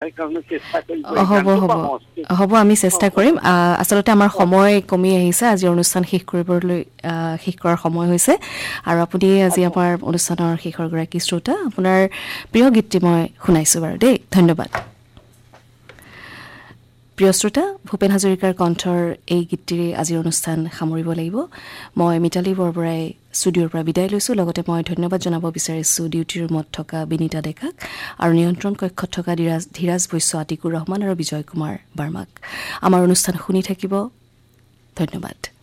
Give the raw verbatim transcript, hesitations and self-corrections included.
সেইকাৰণে চেষ্টা কৰিব হ'ব হ'ব হ'ব আমি চেষ্টা কৰিম আচলতে আমাৰ সময় কমি আহিছে আজি অনুষ্ঠান শেষ কৰিবলৈ শেষ কৰাৰ সময় হৈছে আৰু আপুনি আজি আমাৰ অনুষ্ঠানৰ শেষৰ গৰাকী শ্ৰোতা আপোনাৰ প্ৰিয় গীতটি মই শুনাইছোঁ বাৰু দেই ধন্যবাদ প্ৰিয় শ্ৰোতা ভূপেন হাজৰিকাৰ কণ্ঠৰ এই গীতটিৰে আজিৰ অনুষ্ঠান সামৰিব লাগিব মই মিতালী বৰবৰাই ষ্টুডিঅ'ৰ পৰা বিদায় লৈছোঁ লগতে মই ধন্যবাদ জনাব বিচাৰিছোঁ ডিউটি ৰুমত থকা বিনীতা ডেকাক আৰু নিয়ন্ত্ৰণ কক্ষত থকা ধীৰাজ ধীৰাজ বৈশ্য আতিকুৰ ৰহমান আৰু বিজয় কুমাৰ বাৰ্মাক আমাৰ অনুষ্ঠান শুনি থাকিব ধন্যবাদ